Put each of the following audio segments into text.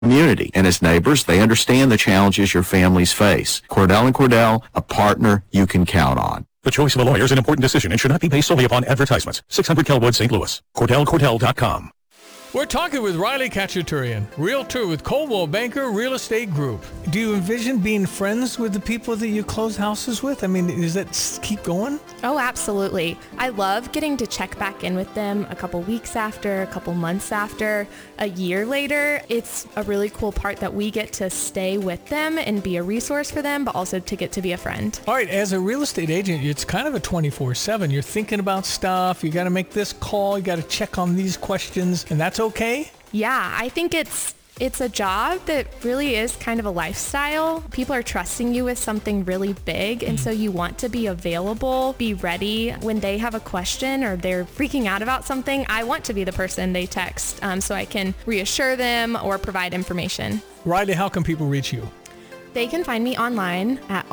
community. And as neighbors, they understand the challenges your families face. Cordell & Cordell, a partner you can count on. The choice of a lawyer is an important decision and should not be based solely upon advertisements. 600 Kelwood, St. Louis. CordellCordell.com. We're talking with Riley Kachaturian, realtor with Coldwell Banker Real Estate Group. Do you envision being friends with the people that you close houses with? I mean, does that keep going? Oh, absolutely. I love getting to check back in with them a couple weeks after, a couple months after, a year later. It's a really cool part that we get to stay with them and be a resource for them, but also to get to be a friend. All right, as a real estate agent, it's kind of a 24/7. You're thinking about stuff. You got to make this call. You got to check on these questions, and that's okay? Yeah, I think it's a job that really is kind of a lifestyle. People are trusting you with something really big, and so you want to be available, be ready when they have a question or they're freaking out about something. I want to be the person they text so I can reassure them or provide information. Riley, how can people reach you? They can find me online at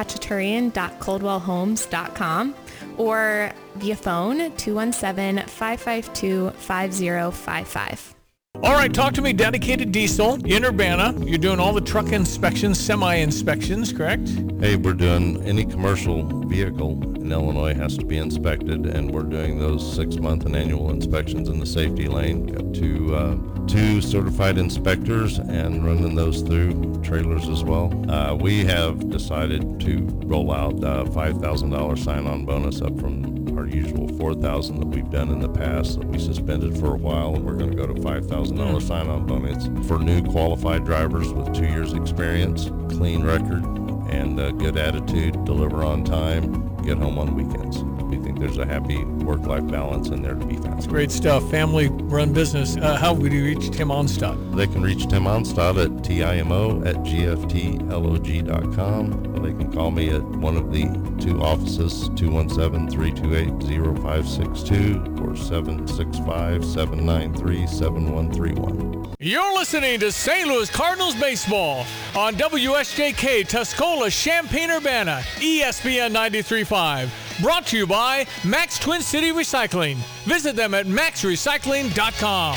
rkachaturian.coldwellhomes.com or via phone 217-552-5055. All right, talk to me. Dedicated Diesel in Urbana. You're doing all the truck inspections, semi-inspections, correct? Hey, we're doing any commercial vehicle in Illinois has to be inspected, and we're doing those 6-month and annual inspections in the safety lane. Got two certified inspectors and running those through trailers as well. We have decided to roll out a $5,000 sign-on bonus up from our usual $4,000 that we've done in the past that we suspended for a while, and we're going to go to $5,000 sign-on bonus for new qualified drivers with 2 years experience, clean record, and a good attitude, deliver on time, get home on weekends. We think there's a happy work-life balance in there to be found. That's great stuff. Family-run business. How would you reach Tim Onstad? They can reach Tim Onstad at TIMO@GFTLOG.com. They can call me at one of the two offices, 217-328-0562 or 765-793-7131. You're listening to St. Louis Cardinals baseball on WSJK Tuscola, Champaign-Urbana, ESPN 93.5. Brought to you by Max Twin City Recycling. Visit them at maxrecycling.com.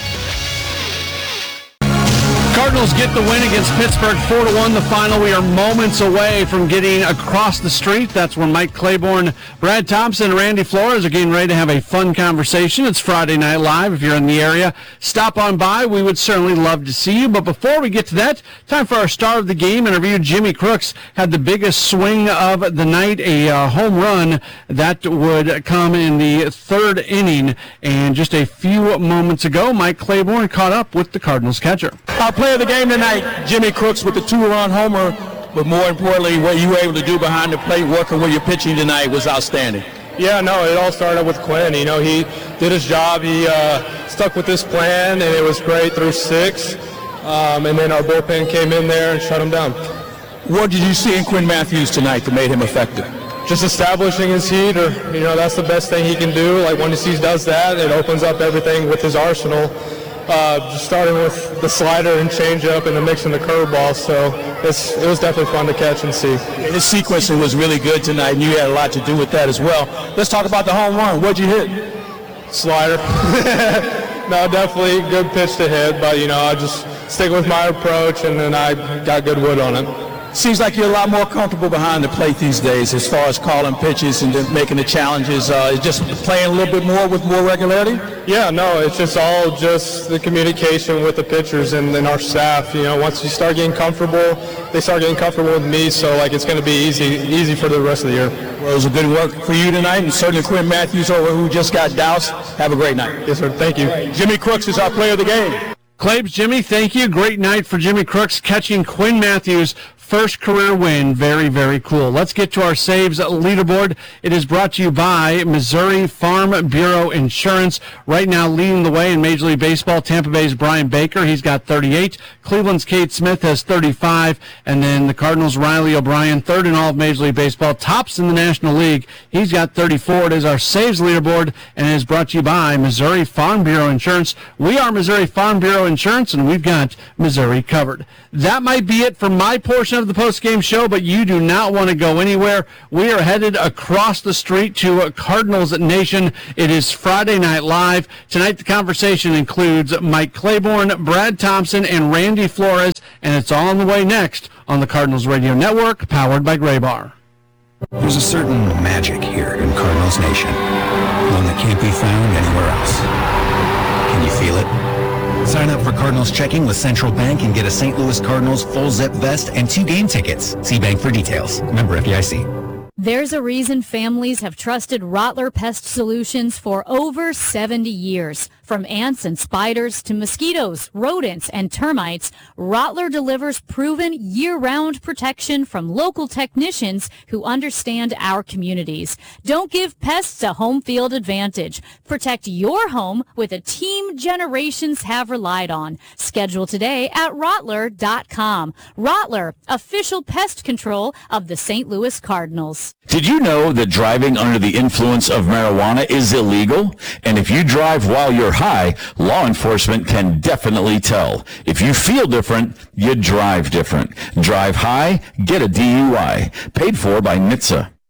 Cardinals get the win against Pittsburgh 4-1, the final. We are moments away from getting across the street. That's when Mike Claiborne, Brad Thompson, and Randy Flores are getting ready to have a fun conversation. It's Friday Night Live. If you're in the area, stop on by. We would certainly love to see you. But before we get to that, time for our star of the game interview. Jimmy Crooks had the biggest swing of the night, a home run that would come in the third inning. And just a few moments ago, Mike Claiborne caught up with the Cardinals catcher. Our player of the game tonight, Jimmy Crooks, with the 2-run homer, but more importantly, what you were able to do behind the plate, working with your pitching tonight, was outstanding. Yeah, no, it all started with Quinn. You know, he did his job. He stuck with this plan, and it was great through 6. And then our bullpen came in there and shut him down. What did you see in Quinn Matthews tonight that made him effective? Just establishing his heat, or, you know, that's the best thing he can do. Like, when he does that, it opens up everything with his arsenal. Just starting with the slider and changeup and then mixing the curveball, so it was definitely fun to catch and see. His sequencing was really good tonight, and you had a lot to do with that as well. Let's talk about the home run. What'd you hit? Slider. No, definitely good pitch to hit, but, you know, I just stick with my approach, and then I got good wood on it. Seems like you're a lot more comfortable behind the plate these days as far as calling pitches and making the challenges. Just playing a little bit more with more regularity? Yeah, no, it's just all just the communication with the pitchers and our staff. You know, once you start getting comfortable, they start getting comfortable with me, so, like, it's going to be easy for the rest of the year. Well, it was a good work for you tonight, and certainly Quinn Matthews, who just got doused. Have a great night. Yes, sir. Thank you. Jimmy Crooks is our player of the game. Claibs, Jimmy, thank you. Great night for Jimmy Crooks, catching Quinn Matthews' first career win. Very, very cool. Let's get to our saves leaderboard. It is brought to you by Missouri Farm Bureau Insurance. Right now leading the way in Major League Baseball, Tampa Bay's Brian Baker. He's got 38. Cleveland's Kate Smith has 35. And then the Cardinals' Riley O'Brien, third in all of Major League Baseball, tops in the National League. He's got 34. It is our saves leaderboard, and it is brought to you by Missouri Farm Bureau Insurance. We are Missouri Farm Bureau Insurance, and we've got Missouri covered. That might be it for my portion of the post-game show, but you do not want to go anywhere. We are headed across the street to Cardinals Nation. It is Friday Night Live. Tonight the conversation includes Mike Claiborne, Brad Thompson, and Randy Flores, and it's all on the way next on the Cardinals Radio Network, powered by Graybar. There's a certain magic here in Cardinals Nation, one that can't be found anywhere else. Can you feel it? Sign up for Cardinals Checking with Central Bank and get a St. Louis Cardinals full zip vest and 2 game tickets. See bank for details. Member FDIC. There's a reason families have trusted Rottler Pest Solutions for over 70 years. From ants and spiders to mosquitoes, rodents, and termites, Rottler delivers proven year-round protection from local technicians who understand our communities. Don't give pests a home field advantage. Protect your home with a team generations have relied on. Schedule today at Rottler.com. Rottler, official pest control of the St. Louis Cardinals. Did you know that driving under the influence of marijuana is illegal? And if you drive while you're high, law enforcement can definitely tell. If you feel different, you drive different. Drive high, get a DUI. Paid for by NHTSA.